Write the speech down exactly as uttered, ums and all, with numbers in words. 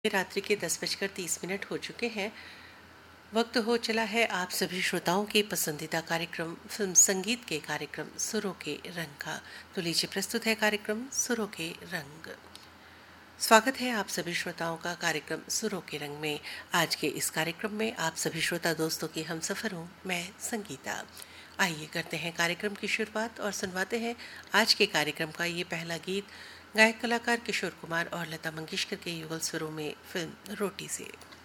रात्रि के दस बजकर तीस मिनट हो चुके हैं। वक्त हो चला है आप सभी श्रोताओं के पसंदीदा कार्यक्रम फिल्म संगीत के कार्यक्रम सुरों के रंग का। तो लीजिए प्रस्तुत है कार्यक्रम सुरों के रंग। स्वागत है आप सभी श्रोताओं का कार्यक्रम सुरों के रंग में। आज के इस कार्यक्रम में आप सभी श्रोता दोस्तों की हम सफर हूँ मैं संगीता। आइए करते हैं कार्यक्रम की शुरुआत और सुनवाते हैं आज के कार्यक्रम का ये पहला गीत गायक कलाकार किशोर कुमार और लता मंगेशकर के युगल स्वरों में फिल्म रोटी से।